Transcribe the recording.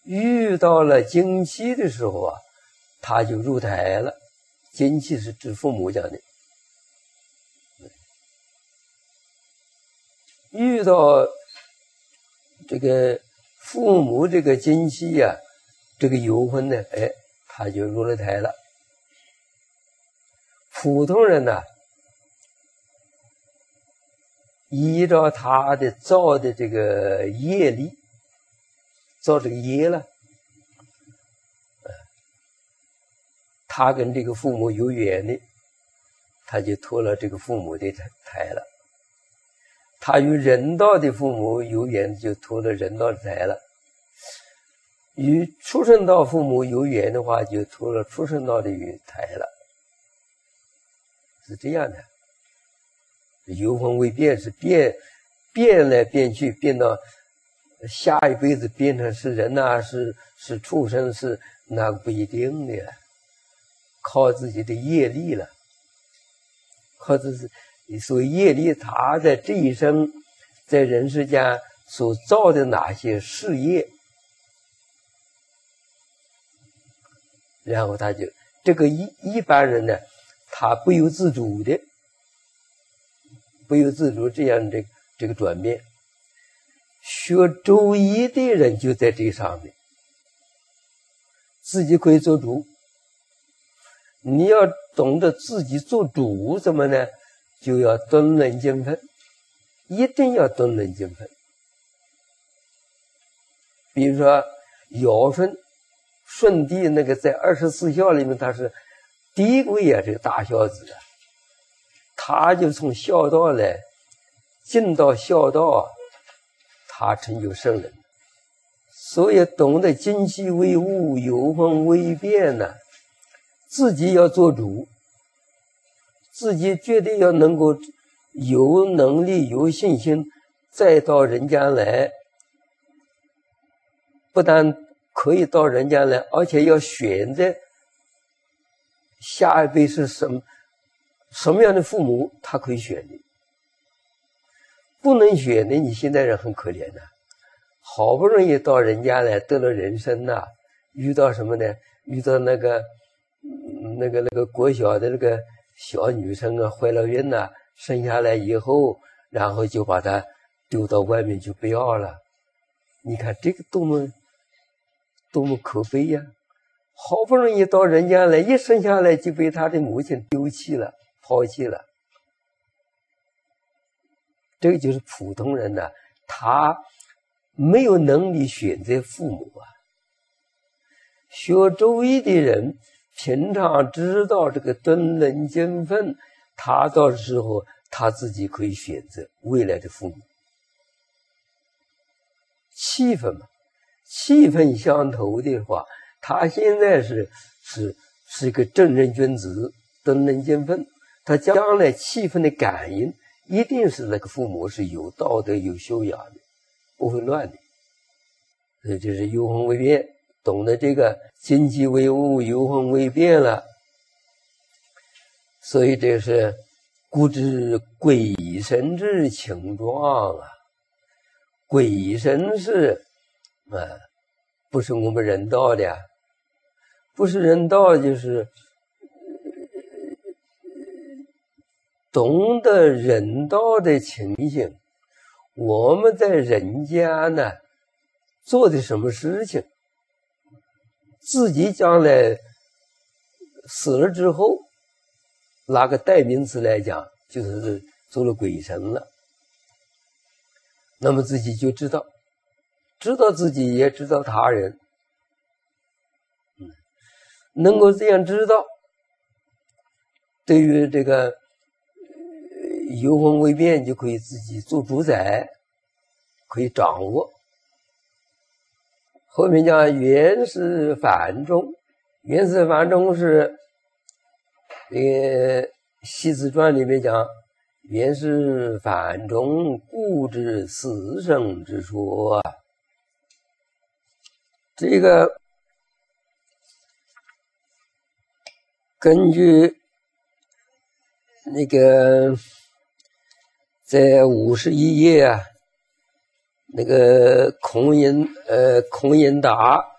遇到了经期的时候啊，他就入胎了。经期是指父母讲的。遇到这个父母这个经期呀，这个游魂呢，他就入了胎了。普通人呢，依照他的造的这个业力，造这个业了，他跟这个父母有缘的，他就脱了这个父母的胎了。他与人道的父母有缘，就脱了人道的胎了；与畜生道父母有缘的话，就脱了畜生道的胎了。是这样的，游魂未变，是变来变去，变到下一辈子变成是人啊，是畜生，是那个不一定的，靠自己的业力了，靠自己。所谓业力，他在这一生在人世间所造的哪些事业，然后他就这个一般人呢，他不由自主的，不由自主这样这个转变。学周易的人就在这上面，自己可以做主。你要懂得自己做主，怎么呢？就要敦伦敬分，一定要敦伦敬分。比如说尧舜帝那个在24孝里面，他是第一位啊，这个大孝子啊，他就从孝道来进到孝道啊，他成就圣人。所以懂得经期为物，游魂为变呢，自己要做主。自己绝对要能够有能力、有信心，再到人间来，不但可以到人间来，而且要选择下一辈是什么样的父母，他可以选的。不能选的，你现在人很可怜的，好不容易到人间来，得了人生呐，遇到什么呢？遇到那个国小的那个小女生啊，怀了孕呐，生下来以后，然后就把她丢到外面就不要了。你看这个多么可悲呀！好不容易到人间来，一生下来就被他的母亲丢弃了，抛弃了。这个就是普通人呐，他没有能力选择父母啊。学周易的人平常知道这个敦伦敬分，他到时候他自己可以选择未来的父母。气氛嘛，气氛相投的话，他现在是一个正人君子，敦伦敬分，他将来气氛的感应一定是那个父母是有道德有修养的，不会乱的。所以这是游魂为变，懂得这个经期为物，游魂为变了。所以这是故知鬼神之情状啊。鬼神是不是我们人道的，不是人道，就是懂得人道的情形。我们在人间呢做的什么事情，自己将来死了之后，拿个代名词来讲，就是做了鬼神了。那么自己就知道自己，也知道他人，能够这样知道，对于这个游魂为变，就可以自己做主宰，可以掌握。后面讲原始繁中，原始繁中是系辞传里面讲，原是繁中故知死生之说啊。这个根据那个在51页啊，那个孔颖达